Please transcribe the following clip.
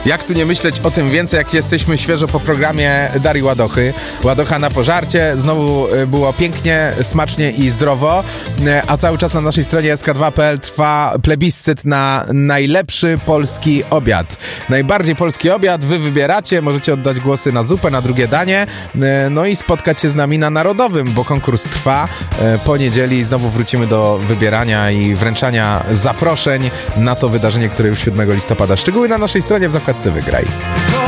Jak tu nie myśleć o tym więcej, jak jesteśmy świeżo po programie Darii Ładochy. Ładocha na pożarcie, znowu było pięknie, smacznie i zdrowo, a cały czas na naszej stronie sk2.pl trwa plebiscyt na najlepszy polski obiad. Najbardziej polski obiad wy wybieracie, możecie oddać głosy na zupę, na drugie danie, no i spotkać się z nami na Narodowym, bo konkurs trwa. Po niedzieli znowu wrócimy do wybierania i wręczania zaproszeń na to wydarzenie, które już 7 listopada. Szczegóły na naszej stronie w zakładce Wygraj.